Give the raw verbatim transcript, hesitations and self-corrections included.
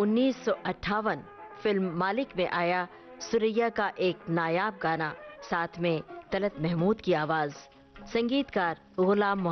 उन्नीस सौ अट्ठावन फिल्म मालिक में आया सुरैया का एक नायाब गाना, साथ में तलत महमूद की आवाज, संगीतकार गुलाम